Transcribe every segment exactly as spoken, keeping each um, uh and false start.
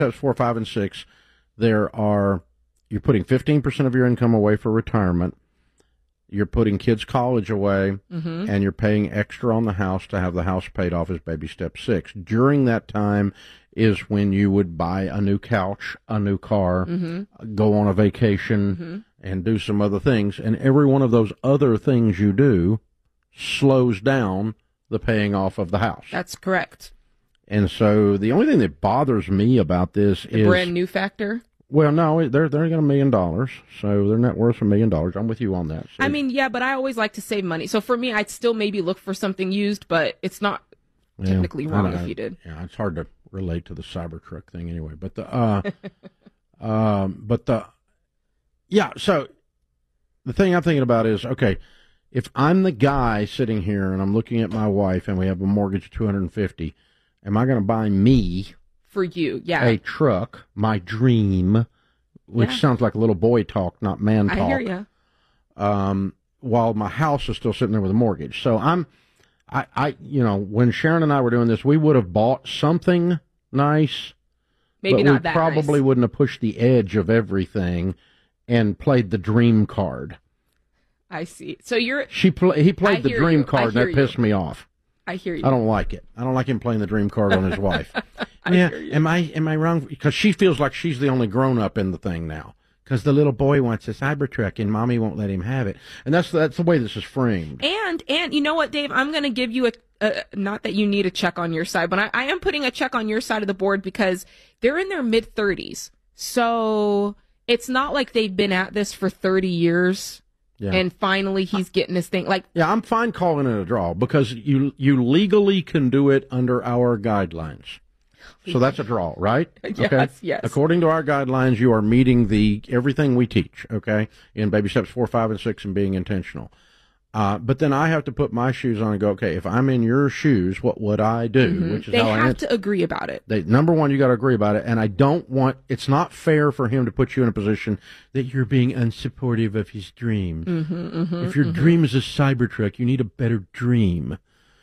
steps four, five, and six, there are, you're putting fifteen percent of your income away for retirement. You're putting kids' college away, mm-hmm. and you're paying extra on the house to have the house paid off as baby step six. During that time is when you would buy a new couch, a new car, mm-hmm. go on a vacation, mm-hmm. and do some other things. And every one of those other things you do slows down the paying off of the house. That's correct. And so the only thing that bothers me about this the is... brand new factor? Well, no, they're they're got a million dollars, so their net worth's a million dollars. I'm with you on that. So. I mean, yeah, but I always like to save money. So for me, I'd still maybe look for something used, but it's not yeah, technically wrong if you did. Yeah, it's hard to relate to the Cybertruck thing anyway. But the, uh, um, but the, yeah. So the thing I'm thinking about is, okay, if I'm the guy sitting here and I'm looking at my wife and we have a mortgage of two hundred fifty, am I going to buy me? For you, yeah. A truck, my dream, which yeah. sounds like a little boy talk, not man talk. I hear you. Um, while my house is still sitting there with a mortgage. So I'm, I, I, you know, when Sharon and I were doing this, we would have bought something nice. Maybe but not we that probably nice. wouldn't have pushed the edge of everything and played the dream card. I see. So you're. She play, He played I the dream you. card, and that you. pissed me off. I hear you. I don't like it. I don't like him playing the dream card on his wife. I yeah, hear you. am I am I wrong? Because she feels like she's the only grown up in the thing now. Because the little boy wants a Cybertruck and mommy won't let him have it, and that's that's the way this is framed. And and you know what, Dave? I'm going to give you a, a not that you need a check on your side, but I, I am putting a check on your side of the board because they're in their mid thirties, so it's not like they've been at this for thirty years. Yeah. And finally, he's getting this thing. Like, yeah, I'm fine calling it a draw because you you legally can do it under our guidelines. So that's a draw, right? Yes, okay? yes. According to our guidelines, you are meeting the everything we teach, okay, in baby steps four, five, and six, and being intentional. Uh, but then I have to put my shoes on and go, okay, if I'm in your shoes, what would I do? Mm-hmm. Which is they how have I to agree about it. They, number one, you got to agree about it. And I don't want, it's not fair for him to put you in a position that you're being unsupportive of his dreams. Mm-hmm, mm-hmm, if your mm-hmm. dream is a Cybertruck, you need a better dream,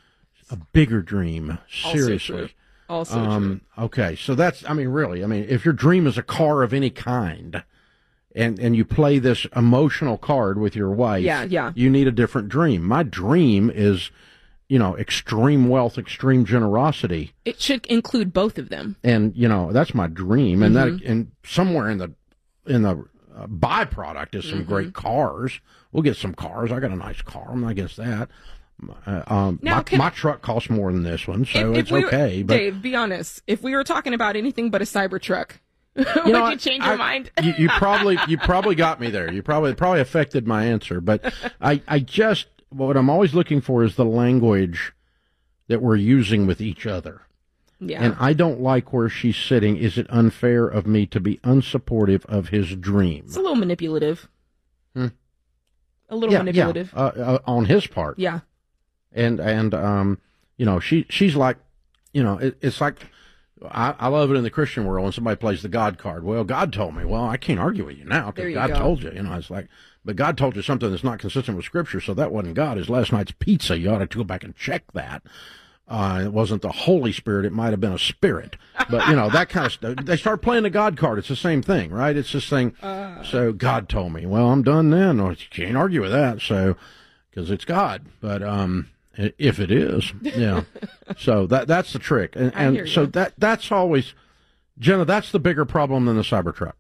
a bigger dream. Seriously. Also um, true. Okay. So that's, I mean, really, I mean, if your dream is a car of any kind, and and you play this emotional card with your wife, yeah, yeah. you need a different dream. My dream is, you know, extreme wealth, extreme generosity. It should include both of them. And, you know, that's my dream. And mm-hmm. that, and somewhere in the, in the uh, byproduct is some mm-hmm. great cars. We'll get some cars. I got a nice car. I'm not against that. Uh, um, now, my, my truck costs more than this one, so if, it's if we okay. Were, but, Dave, be honest. If we were talking about anything but a Cybertruck, you would know, you change your I, mind? you, you probably you probably got me there. You probably probably affected my answer. But I, I just what I'm always looking for is the language that we're using with each other. Yeah. And I don't like where she's sitting. Is it unfair of me to be unsupportive of his dream? It's a little manipulative. Hmm? A little yeah, manipulative. Yeah, uh, uh, on his part. Yeah. And, and um, you know, she she's like, you know, it, it's like, I, I love it in the Christian world when somebody plays the God card. Well, God told me. Well, I can't argue with you now because God go. told you. You know, it's like, but God told you something that's not consistent with Scripture, so that wasn't God. It's last night's pizza. You ought to go back and check that. Uh, it wasn't the Holy Spirit. It might have been a spirit. But, you know, that kind of stuff. They start playing the God card. It's the same thing, right? It's this thing. Uh, so God told me. Well, I'm done then. Well, you can't argue with that. So, because it's God. But, um, if it is, yeah. So that that's the trick. And, and so that that's always, Jenna, that's the bigger problem than the Cybertruck.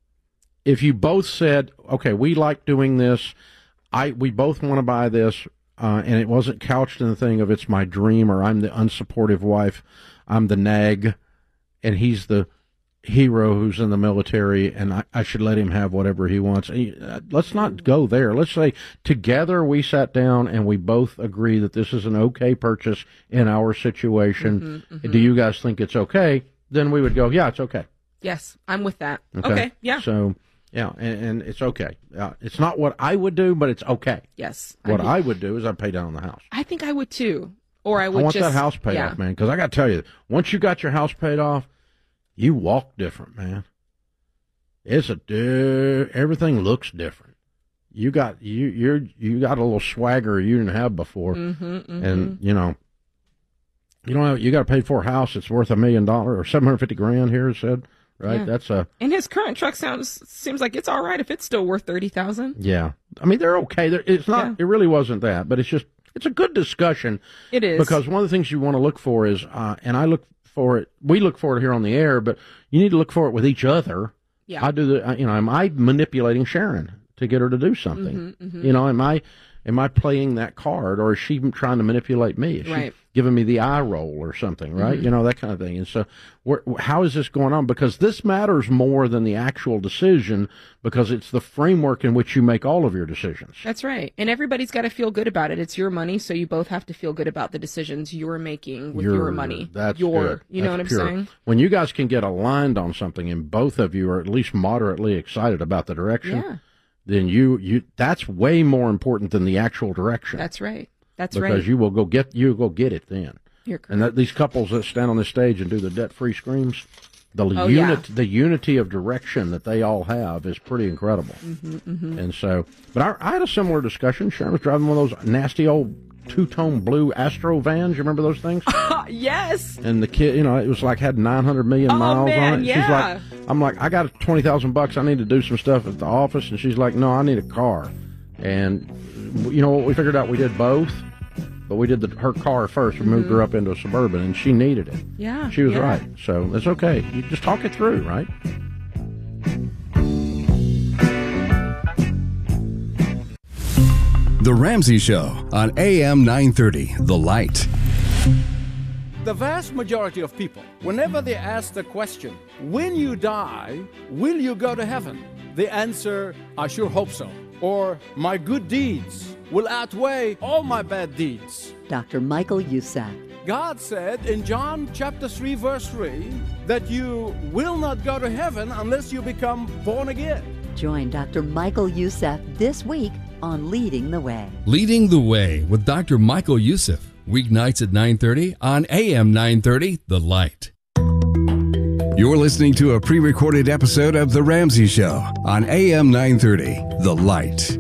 If you both said, okay, we like doing this, I we both want to buy this, uh, and it wasn't couched in the thing of it's my dream or I'm the unsupportive wife, I'm the nag, and he's the hero who's in the military, and I, I should let him have whatever he wants. Let's not go there. Let's say together we sat down and we both agree that this is an okay purchase in our situation. Mm-hmm, mm-hmm. Do you guys think it's okay? Then we would go, yeah, it's okay. Yes, I'm with that. Okay, okay yeah. So, yeah, and, and it's okay. Uh, it's not what I would do, but it's okay. Yes. What I, I would do is I'd pay down on the house. I think I would too. Or I would I want just, that house paid yeah. off, man, because I got to tell you, once you got your house paid off, you walk different, man. It's a di- everything looks different. You got you you're you got a little swagger you didn't have before, mm-hmm, mm-hmm. and you know you don't have, you got to pay for a house that's worth a million dollars or seven hundred fifty grand here. It said right? Yeah. That's a and his current truck sounds seems like it's all right if it's still worth thirty thousand. yeah. I mean, they're okay. They're, it's not. Yeah. It really wasn't that, but it's just it's a good discussion. It is because one of the things you want to look for is, uh, and I look for it. We look for it here on the air, but you need to look for it with each other. Yeah. I do the. You know, am I manipulating Sharon to get her to do something? Mm-hmm, mm-hmm. You know, am I am I playing that card, or is she trying to manipulate me? Is right. she giving me the eye roll or something, right? Mm-hmm. You know, that kind of thing. And so, where, how is this going on? Because this matters more than the actual decision, because it's the framework in which you make all of your decisions. That's right. And everybody's got to feel good about it. It's your money, so you both have to feel good about the decisions you're making with your, your money. That's your, good. You know that's what I'm pure. saying? When you guys can get aligned on something and both of you are at least moderately excited about the direction, yeah. then you, you that's way more important than the actual direction. That's right. That's because right. Because you will go get you go get it then. You're correct. And that, these couples that stand on this stage and do the debt-free screams, the oh, unit, yeah. the unity of direction that they all have is pretty incredible. Mm-hmm, mm-hmm. And so, but I, I had a similar discussion. Sharon was driving one of those nasty old two-tone blue Astro vans. You remember those things? Yes. And the kid, you know, it was like had nine hundred million oh, miles man, on it. Yeah. She's like, I'm like, I got twenty thousand bucks. I need to do some stuff at the office. And she's like, no, I need a car. And you know what? We figured out we did both. But we did the, her car first. We moved mm-hmm. her up into a Suburban, and she needed it. Yeah. She was yeah. right. So it's okay. You just talk it through, right? The Ramsey Show on A M nine thirty, The Light. The vast majority of people, whenever they ask the question, when you die, will you go to heaven? They answer, I sure hope so. Or, my good deeds will outweigh all my bad deeds. Doctor Michael Youssef. God said in John chapter three, verse three, that you will not go to heaven unless you become born again. Join Doctor Michael Youssef this week on Leading the Way. Leading the Way with Doctor Michael Youssef. Weeknights at nine thirty on A M nine thirty, The Light. You're listening to a pre-recorded episode of The Ramsey Show on A M nine thirty, The Light.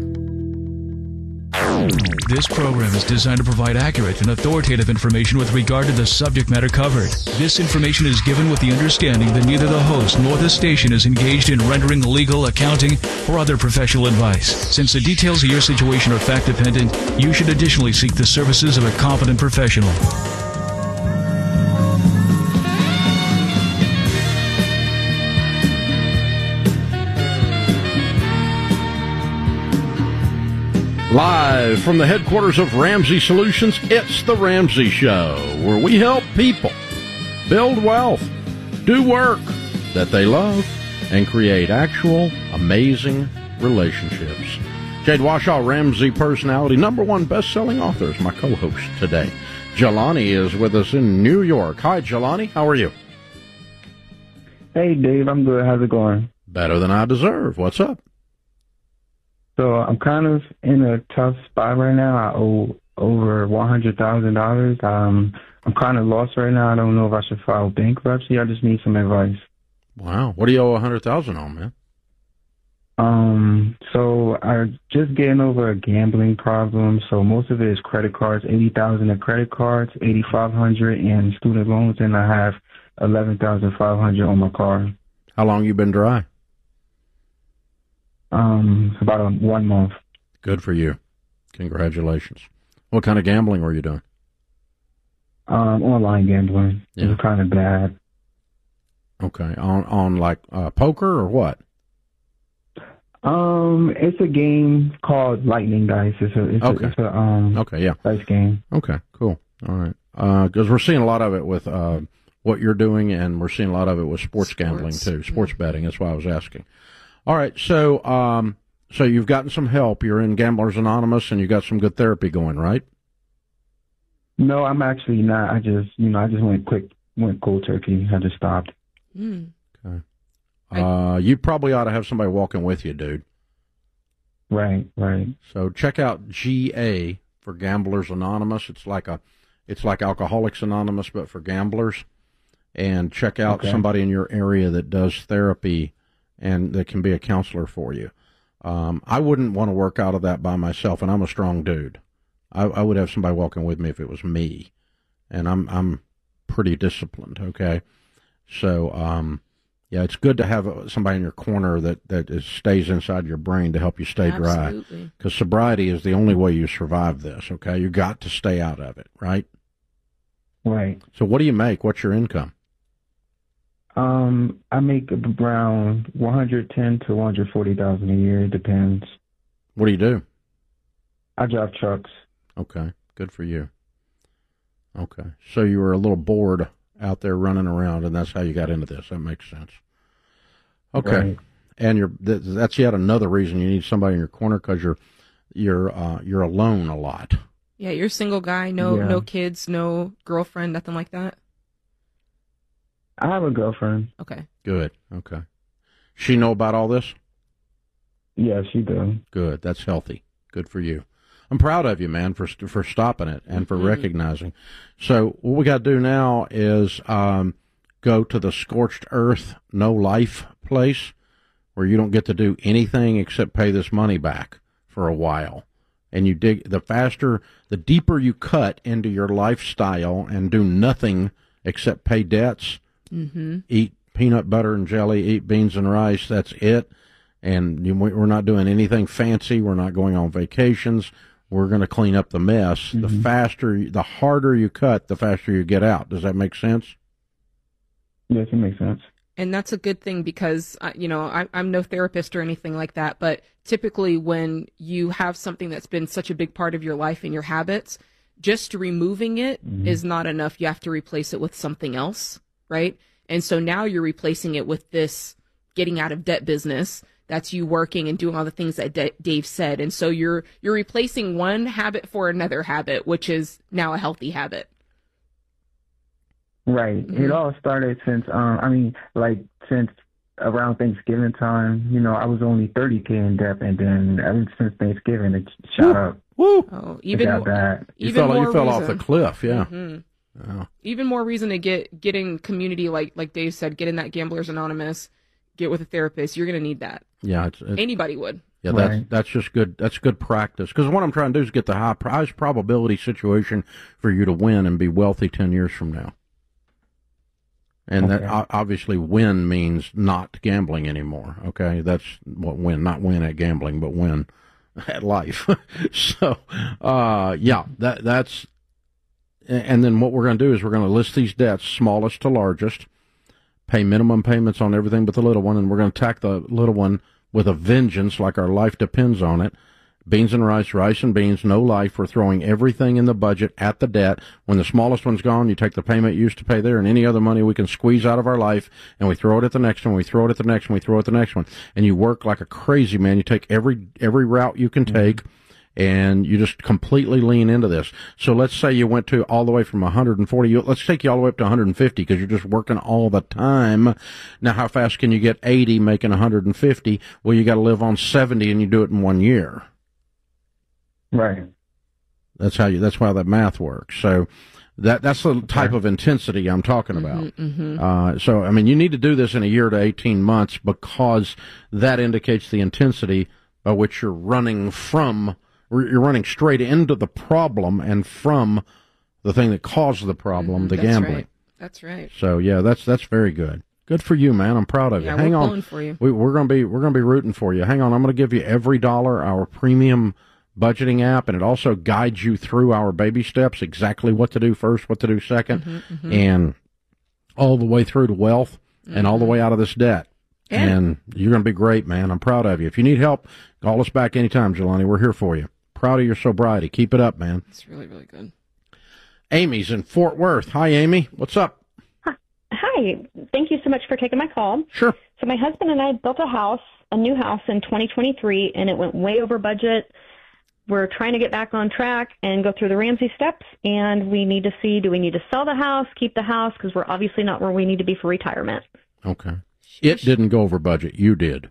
This program is designed to provide accurate and authoritative information with regard to the subject matter covered. This information is given with the understanding that neither the host nor the station is engaged in rendering legal, accounting, or other professional advice. Since the details of your situation are fact-dependent, you should additionally seek the services of a competent professional. Live from the headquarters of Ramsey Solutions, it's The Ramsey Show, where we help people build wealth, do work that they love, and create actual amazing relationships. Jade Washaw, Ramsey personality, number one best-selling author, is my co-host today. Jelani is with us in New York. Hi, Jelani. How are you? Hey, Dave. I'm good. How's it going? Better than I deserve. What's up? So I'm kind of in a tough spot right now. I owe over one hundred thousand dollars. Um, I'm kind of lost right now. I don't know if I should file bankruptcy. I just need some advice. Wow. What do you owe one hundred thousand dollars on, man? Um, so I'm just getting over a gambling problem. So most of it is credit cards, eighty thousand dollars in credit cards, eighty-five hundred dollars in student loans, and I have eleven thousand five hundred dollars on my car. How long you been dry? Um, about a, one month. Good for you. Congratulations. What kind of gambling were you doing? Um, online gambling. Yeah. It was kind of bad. Okay. On on like uh, poker or what? Um, it's a game called Lightning Dice. It's a it's, okay. a, it's a um okay yeah dice game. Okay, cool. All right. Because uh, we're seeing a lot of it with uh, what you're doing, and we're seeing a lot of it with sports, sports. gambling too, sports yeah. betting. That's why I was asking. All right, so um, so you've gotten some help. You're in Gamblers Anonymous, and you got some good therapy going, right? No, I'm actually not. I just, you know, I just went quick, went cold turkey. I just stopped. Mm. Okay. Uh, you probably ought to have somebody walking with you, dude. Right, right. So check out G A for Gamblers Anonymous. It's like a, it's like Alcoholics Anonymous, but for gamblers. And check out okay. somebody in your area that does therapy and that can be a counselor for you. Um, I wouldn't want to work out of that by myself, and I'm a strong dude. I, I would have somebody walking with me if it was me, and I'm I'm pretty disciplined. Okay, so um, Yeah, it's good to have uh, somebody in your corner that, that is, stays inside your brain to help you stay Absolutely. dry. Because sobriety is the only way you survive this, okay? You got to stay out of it, right? Right. So what do you make? What's your income? Um, I make around one hundred ten to one hundred forty thousand a year. It depends. What do you do? I drive trucks. Okay, good for you. Okay, so you were a little bored out there running around, and that's how you got into this. That makes sense. Okay, Right. and you're th- that's yet another reason you need somebody in your corner, because you're you're uh, you're alone a lot. Yeah, you're a single guy, no Yeah. no kids, no girlfriend, nothing like that. I have a girlfriend. Okay. Good. Okay. She know about all this? Yeah, she does. Good. That's healthy. Good for you. I'm proud of you, man, for for stopping it and for Mhm. recognizing. So what we got to do now is um, go to the scorched earth, no life place, where you don't get to do anything except pay this money back for a while. And you dig the faster, the deeper you cut into your lifestyle and do nothing except pay debts, Mm-hmm. eat peanut butter and jelly, eat beans and rice. That's it. And you, we're not doing anything fancy. We're not going on vacations. We're going to clean up the mess. Mm-hmm. The faster, the harder you cut, the faster you get out. Does that make sense? Yes, it makes sense. And that's a good thing because, uh, you know, I, I'm no therapist or anything like that, but typically when you have something that's been such a big part of your life and your habits, just removing it mm-hmm. is not enough. You have to replace it with something else, right? And so now you're replacing it with this getting out of debt business. That's you working and doing all the things that D- Dave said. And so you're you're replacing one habit for another habit, which is now a healthy habit. Right. Mm-hmm. It all started since, um, I mean, like, since around Thanksgiving time, you know, I was only thirty K in debt, and then ever since Thanksgiving, it shot up. Woo! Oh, even got more, that. You even fell, more you fell reason. off the cliff, yeah. Mm-hmm. yeah. Even more reason to get get in community, like like Dave said, get in that Gamblers Anonymous, get with a therapist. You're going to need that. Yeah, it's, it's, Anybody would. Yeah, that's Right. that's just good. That's good practice. Because what I'm trying to do is get the high, highest probability situation for you to win and be wealthy ten years from now. And Okay. that o- obviously win means not gambling anymore. Okay, that's what win, not win at gambling, but win at life. so, uh, yeah, that that's. And then what we're going to do is we're going to list these debts, smallest to largest, pay minimum payments on everything but the little one, and we're going to attack the little one with a vengeance, like our life depends on it. Beans and rice, rice and beans, no life. We're throwing everything in the budget at the debt. When the smallest one's gone, you take the payment you used to pay there and any other money we can squeeze out of our life, and we throw it at the next one, we throw it at the next one, we throw it at the next one. And you work like a crazy man. You take every every route you can take, and you just completely lean into this. So let's say you went to all the way from one hundred forty. You, let's take you all the way up to one hundred fifty because you're just working all the time. Now, how fast can you get eighty making one hundred fifty? Well, you got to live on seventy, and you do it in one year. Right. That's how you. That's why that math works. So that that's the type Okay. of intensity I'm talking about. Mm-hmm. Uh, so I mean, you need to do this in a year to eighteen months because that indicates the intensity by which you're running from. You're running straight into the problem and from the thing that caused the problem, Mm-hmm. the That's gambling. right. That's right. So yeah, that's that's very good. Good for you, man. I'm proud of Yeah, you. Hang we're on, pulling for you. We, we're gonna be we're gonna be rooting for you. Hang on, I'm gonna give you every dollar our premium budgeting app, and it also guides you through our baby steps, exactly what to do first, what to do 2nd Mm-hmm, mm-hmm. and all the way through to wealth Mm-hmm. and all the way out of this debt. Yeah. And you're gonna be great, man. I'm proud of you. If you need help, call us back anytime, Jelani. We're here for you. Proud of your sobriety. Keep it up, man. It's really, really good. Amy's in Fort Worth. Hi, Amy. What's up? Hi. Thank you so much for taking my call. Sure. So my husband and I built a house, a new house in twenty twenty-three, and it went way over budget. We're trying to get back on track and go through the Ramsey steps, and we need to see, do we need to sell the house, keep the house, because we're obviously not where we need to be for retirement. Okay. It didn't go over budget. You did.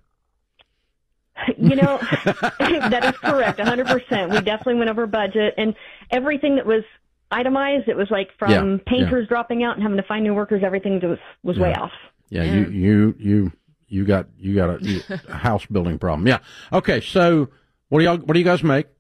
You know, that is correct, one hundred percent. We definitely went over budget, and everything that was itemized, it was like from Yeah, painters dropping out and having to find new workers, everything was, was way Yeah. off. Yeah, you you you you got you got a, you, a house building problem. Yeah. Okay. So what do y'all what do you guys make?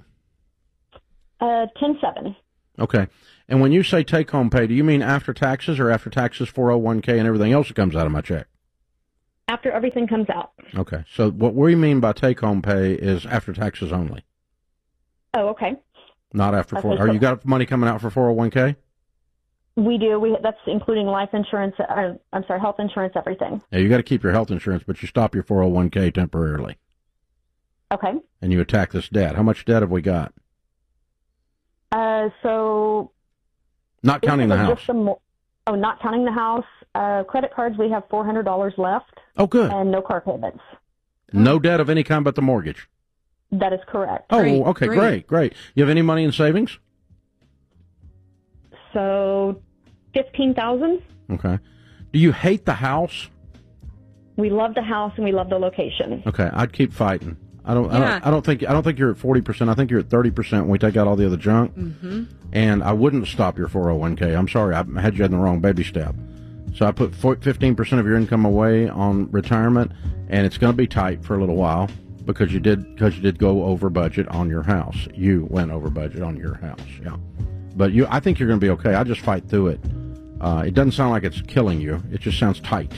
Uh, ten seven. Okay. And when you say take home pay, do you mean after taxes or after taxes four oh one k and everything else that comes out of my check? after everything comes out. Okay. So what we mean by take-home pay is after taxes only. Oh, okay. Not after Okay, four. so- Are you got money coming out for four oh one k? We do. We that's including life insurance. Uh, I'm sorry, health insurance, everything. Yeah, you got to keep your health insurance, but you stop your four oh one k temporarily. Okay. And you attack this debt. How much debt have we got? Uh, so. Not counting the house. Just the mo- oh, not counting the house. Uh, credit cards, we have four hundred dollars left. Oh, good. And no car payments. No debt of any kind but the mortgage. That is correct. Oh, Great, okay, great. great, great. You have any money in savings? So, fifteen thousand. Okay. Do you hate the house? We love the house and we love the location. Okay, I'd keep fighting. I don't. I Yeah. don't. I don't think. I don't think you're at forty percent. I think you're at thirty percent when we take out all the other junk. Mm-hmm. And I wouldn't stop your four oh one k. I'm sorry, I had you in the wrong baby step. So I put fifteen percent of your income away on retirement, and it's going to be tight for a little while because you did because you did go over budget on your house. You went over budget on your house. Yeah. But you, I think you're going to be okay. I just fight through it. Uh, it doesn't sound like it's killing you. It just sounds tight.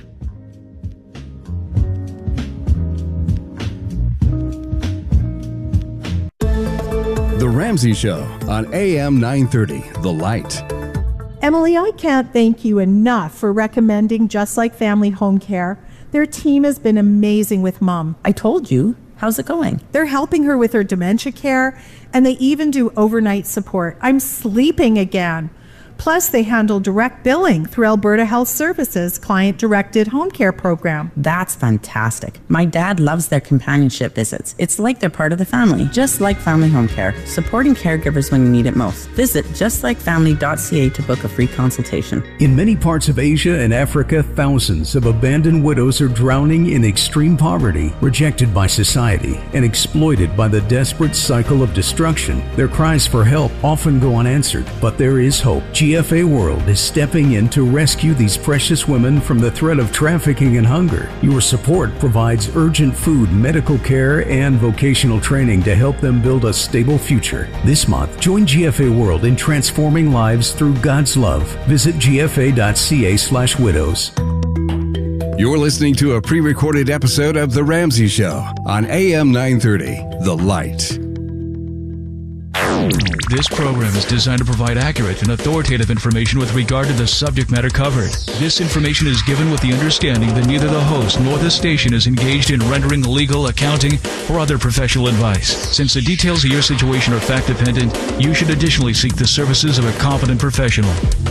The Ramsey Show on A M nine thirty, The Light. Emily, I can't thank you enough for recommending Just Like Family Home Care. Their team has been amazing with Mom. I told you. How's it going? They're helping her with her dementia care, and they even do overnight support. I'm sleeping again. Plus, they handle direct billing through Alberta Health Services client-directed home care program. That's fantastic. My dad loves their companionship visits. It's like they're part of the family, just like Family Home Care, supporting caregivers when you need it most. Visit just like family dot c a to book a free consultation. In many parts of Asia and Africa, thousands of abandoned widows are drowning in extreme poverty, rejected by society, and exploited by the desperate cycle of destruction. Their cries for help often go unanswered, but there is hope. G F A World is stepping in to rescue these precious women from the threat of trafficking and hunger. Your support provides urgent food, medical care, and vocational training to help them build a stable future. This month, join G F A World in transforming lives through God's love. Visit g f a dot c a slash widows. You're listening to a pre-recorded episode of The Ramsey Show on A M nine thirty, The Light. This program is designed to provide accurate and authoritative information with regard to the subject matter covered. This information is given with the understanding that neither the host nor the station is engaged in rendering legal, accounting, or other professional advice. Since the details of your situation are fact-dependent, you should additionally seek the services of a competent professional.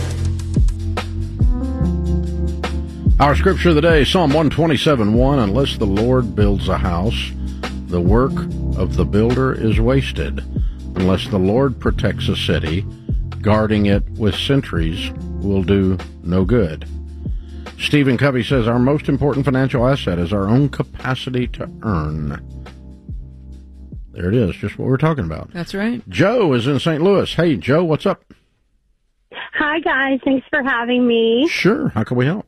Our scripture of the day, Psalm one twenty-seven one, unless the Lord builds a house, the work of the builder is wasted. Unless the Lord protects a city, guarding it with sentries will do no good. Stephen Covey says our most important financial asset is our own capacity to earn. There it is, just what we're talking about. That's right. Joe is in Saint Louis. Hey, Joe, what's up? Hi, guys. Thanks for having me. Sure. How can we help?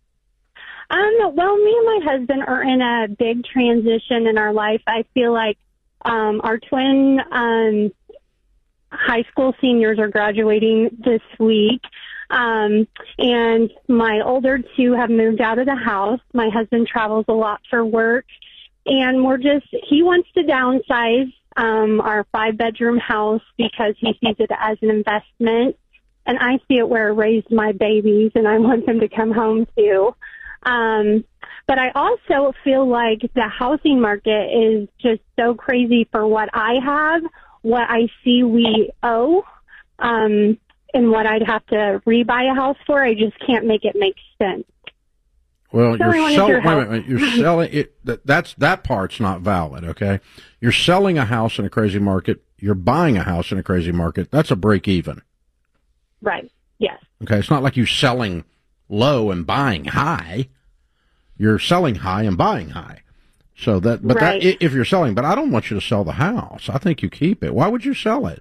Um, well, me and my husband are in a big transition in our life. I feel like um, our twin um, high school seniors are graduating this week. Um, and my older two have moved out of the house. My husband travels a lot for work. And we're just, he wants to downsize um, our five-bedroom house because he sees it as an investment. And I see it where I raised my babies, and I want them to come home too. Um, but I also feel like the housing market is just so crazy for what I have, what I see we owe, um, and what I'd have to rebuy a house for. I just can't make it make sense. Well, So I you're wanted selling. your Wait a help. minute, you're selling it. That, that's that part's not valid. Okay, you're selling a house in a crazy market. You're buying a house in a crazy market. That's a break even. Right. Yes. Okay, it's not like you're selling low and buying high. You're selling high and buying high. So that, but Right. that if you're selling, but I don't want you to sell the house. I think you keep it. Why would you sell it?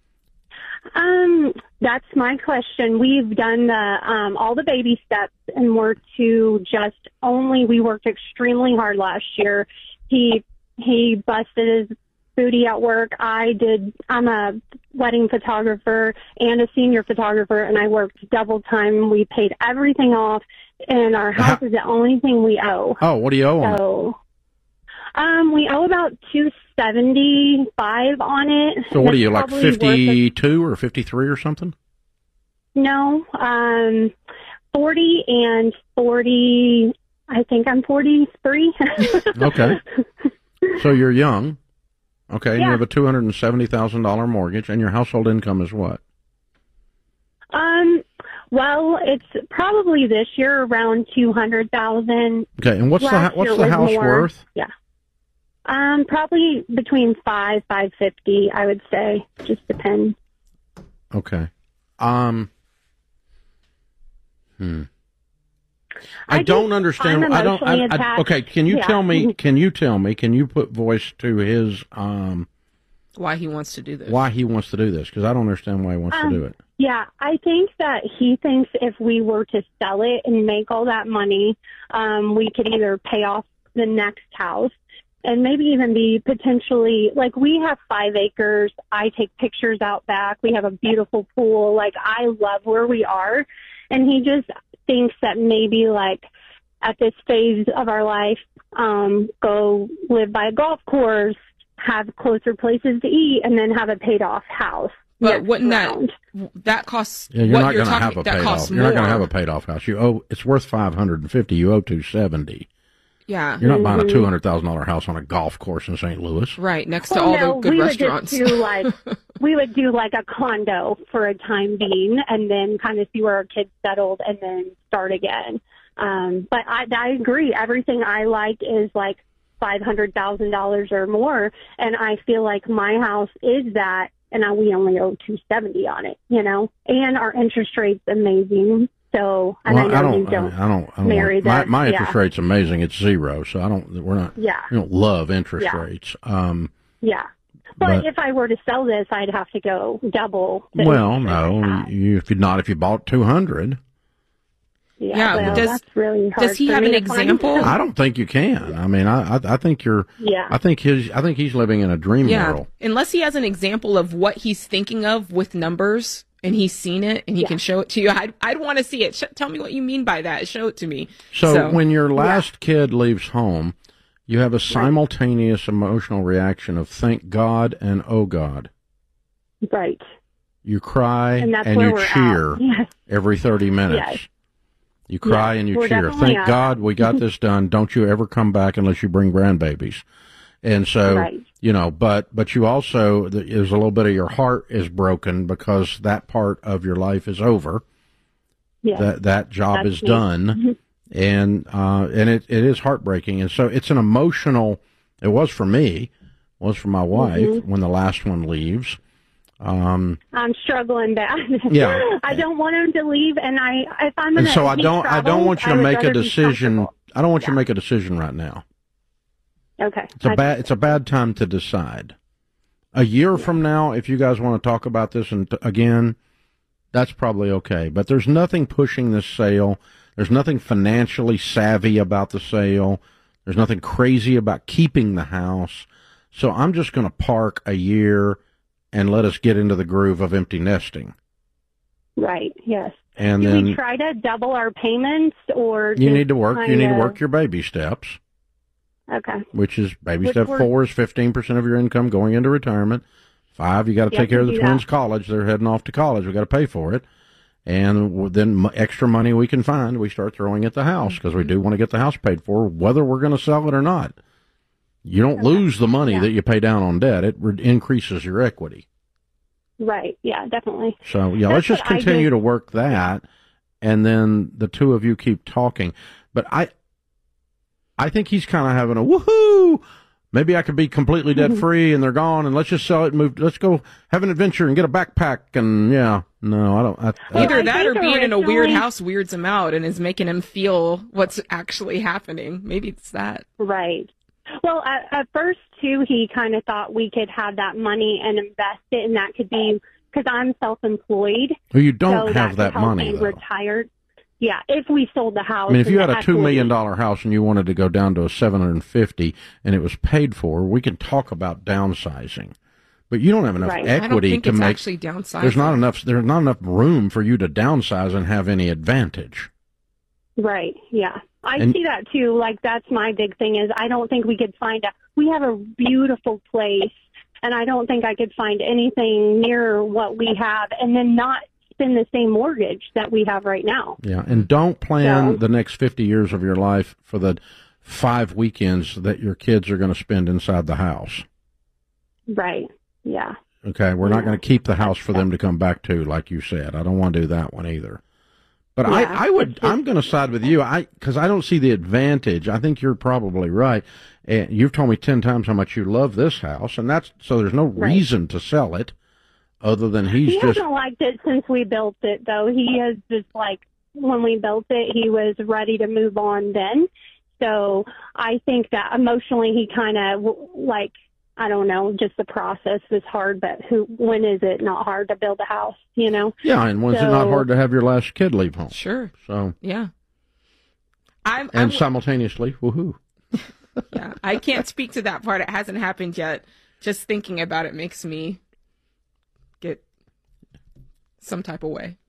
Um, that's my question. We've done the um, all the baby steps, and we're to just only. We worked extremely hard last year. He he busted his booty at work. I did. I'm a wedding photographer and a senior photographer, and I worked double time. We paid everything off, and our house How- is the only thing we owe. Oh, what do you owe on it? So, um, we owe about two seventy five on it. So what are It's you, like probably worth a- fifty-two or fifty-three or something? No, um, forty and forty. I think I'm forty-three. Okay. So you're young. Okay, and you Yeah. have a two hundred seventy thousand dollars mortgage, and your household income is what? Um, well, it's probably this year around two hundred thousand. Okay, and what's the Last hou- what's year the was house more. worth? Yeah. Um, probably between five, five fifty. I would say. Just depends. Okay. Um. Hmm. I, I don't just- understand. I'm I don't. I, emotionally I, attached. okay, can you Yeah. tell me? Can you tell me? Can you put voice to his um Why he wants to do this? why he wants to do this? Because I don't understand why he wants Um, to do it. Yeah, I think that he thinks if we were to sell it and make all that money, um, we could either pay off the next house and maybe even be potentially, like, we have five acres. I take pictures out back. We have a beautiful pool. Like, I love where we are. And he just thinks that maybe, like, at this phase of our life, um, go live by a golf course, have closer places to eat, and then have a paid off house. But next wouldn't round. that that costs? Yeah, you're what not you're going to talking, have a that paid costs off. You're not going to more. have a paid off house. You owe. It's worth five hundred and fifty. You owe two seventy. Yeah, You're not buying a Mhm. two hundred thousand dollar house on a golf course in Saint Louis. right next to Well, all no, the good we restaurants. would just do like we would do like a condo for a time being, and then kind of see where our kids settled, and then start again. Um, but I, I agree. Everything I like is like five hundred thousand dollars or more, and I feel like my house is that, and I, we only owe two seventy on it. You know, and our interest rate's amazing. So, and Well, I I know don't. you don't. I don't. I don't marry want, my that, my yeah. interest rate's amazing. It's zero. So I don't. We're not. Yeah. We don't love interest Yeah. rates. Um. Yeah. But, But- if I were to sell this, I'd have to go double. the Well, interest rate I no. have. You, if you not if you bought two hundred. Yeah, Yeah, well, does- that's really hard does he for have me an to find. example? I don't think you can. I mean, I I, I think you're. Yeah. I think his. I think he's living in a dream Yeah, world. unless he has an example of what he's thinking of with numbers and he's seen it and he can show it to you. I'd I'd want to see it. Sh- tell me what you mean by that. Show it to me. So, when your last kid leaves home, you have a simultaneous emotional reaction of thank God and oh God. Right. You cry And and, that's where you we're at. cheer Yes. every thirty minutes. Yes. You cry Yes, and you we're cheer. definitely Thank at God that. we got this done. Don't you ever come back unless you bring grandbabies. And so, Right. you know, but but you also, there's a little bit of your heart is broken because that part of your life is over. Yes. That that job That's is me. done. Mhm. And uh, and it, it is heartbreaking. And so it's an emotional, it was for me, was for my wife Mhm. when the last one leaves. Um, I'm struggling bad. Yeah. I don't want him to leave, and I if I'm gonna. and so I if he don't, I don't travels, want you I to would make a rather be decision. comfortable. I don't want you to make a decision right now. Okay. It's a I- bad, it's a bad time to decide. A year from now, if you guys want to talk about this and t- again, that's probably okay. But there's nothing pushing this sale. There's nothing financially savvy about the sale. There's nothing crazy about keeping the house. So I'm just going to park a year and let us get into the groove of empty nesting. Right. Yes. And Do then we try to double our payments, or you just need to work. You need to kinda- work your baby steps, Okay. which is baby Which step we're- four is fifteen percent of your income going into retirement. Five, you got to Yeah, take care I of can the do twins' that. college. They're heading off to college. We got to pay for it. And w- then m- extra money we can find, we start throwing at the house because we do want to get the house paid for, whether we're going to sell it or not. You don't lose the money that you pay down on debt. It re- increases your equity. Right. Yeah. Definitely. So, yeah, That's let's just what I continue did. to work that, and then the two of you keep talking. But I, I think he's kind of having a woohoo. Maybe I could be completely debt free, and they're gone, and let's just sell it and move. Let's go have an adventure and get a backpack, and yeah, no, I don't. I, I, Either that or think being in a weird originally- house weirds him out and is making him feel what's actually happening. Maybe it's that. Right. Well, at, at first, too, he kind of thought we could have that money and invest it, and that could be because I'm self-employed. Well, you don't so have could that help money, me though. retired. Yeah, if we sold the house. I mean, if and you the had a two million equity- dollar house and you wanted to go down to a seven hundred and fifty, and it was paid for, we can talk about downsizing. But you don't have enough Right. I don't equity think to it's make. actually downsizing. There's not enough. There's not enough room for you to downsize and have any advantage. Right. Yeah. I And- see that too. Like, that's my big thing is I don't think we could find a, we have a beautiful place, and I don't think I could find anything near what we have and then not spend the same mortgage that we have right now. Yeah, and don't plan So- the next fifty years of your life for the five weekends that your kids are going to spend inside the house. Right. Yeah. Okay, we're not Yeah. going to keep the house for them to come back to, like you said. I don't want to do that one either. But Yeah. I, I would, I'm going to side with you. I, because I don't see the advantage. I think you're probably right. And you've told me ten times how much you love this house, and that's so. There's no Right. reason to sell it, other than he's He just. hasn't liked it since we built it, though. He has just like when we built it, he was ready to move on then. So I think that emotionally, he kind of like I don't know, just the process is hard. But who? When is it not hard to build a house? You know? Yeah, and when's it So- not hard to have your last kid leave home? Sure. So Yeah. I'm, and I'm simultaneously, woohoo! yeah. I can't speak to that part. It hasn't happened yet. Just thinking about it makes me get some type of way.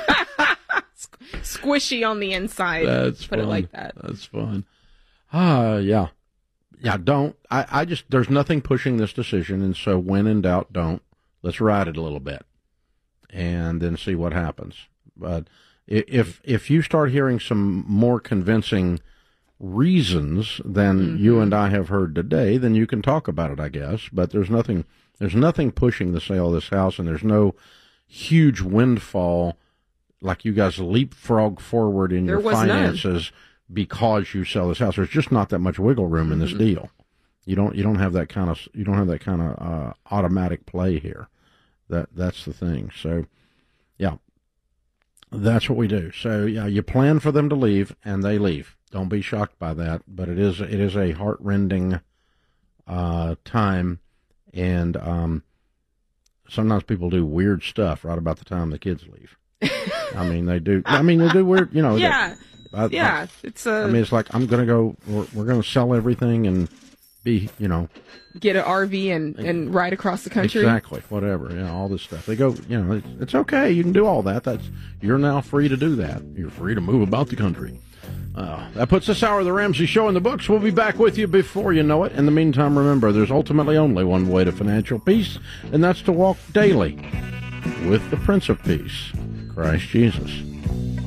Squishy on the inside. That's Put fun. it like that. That's fun. Ah, yeah, yeah. Don't. I, I just there's nothing pushing this decision, and so when in doubt, don't. Let's ride it a little bit, and then see what happens. But i- if if you start hearing some more convincing reasons than you and I have heard today, then you can talk about it, I guess. But there's nothing there's nothing pushing the sale of this house, and there's no huge windfall like you guys leapfrog forward in There your was none. finances because you sell this house. There's just not that much wiggle room in this Mhm. deal. You don't you don't have that kind of you don't have that kind of uh, automatic play here. That that's the thing. So, yeah, that's what we do. So yeah, you plan for them to leave, and they leave. Don't be shocked by that, but it is it is a heartrending uh, time, and um, sometimes people do weird stuff right about the time the kids leave. I mean, they do. I mean, they do weird. You know. Yeah. they- I- Yeah. It's a. I mean, it's like I'm gonna go. We're, we're gonna sell everything and be, you know, get an R V and, and ride across the country. exactly whatever. You know, all this stuff. They go. You know, it's, it's okay. You can do all that. That's you're now free to do that. You're free to move about the country. Uh, that puts this hour of the Ramsey Show in the books. We'll be back with you before you know it. In the meantime, remember, there's ultimately only one way to financial peace, and that's to walk daily with the Prince of Peace, Christ Jesus.